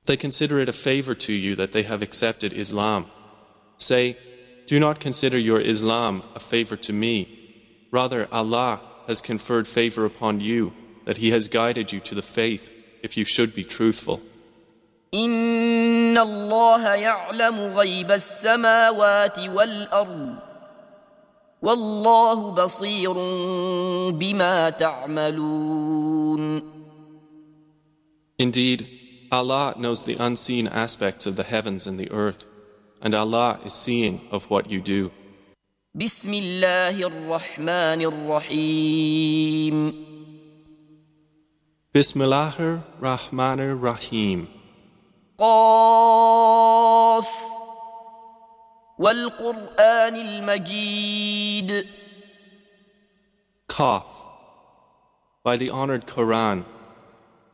They consider it a favor to you that they have accepted Islam. Say, do not consider your Islam a favor to me. Rather, Allah has conferred favor upon you, that He has guided you to the faith, if you should be truthful. إن الله يعلم غيب السماوات والأرض والله بصير بما تعملون. Indeed, Allah knows the unseen aspects of the heavens and the earth, and Allah is seeing of what you do. بسم الله الرحمن الرحيم. Bismillahir Rahmanir Rahim. قاف والقرآن المجيد. Qaf. By the honored Quran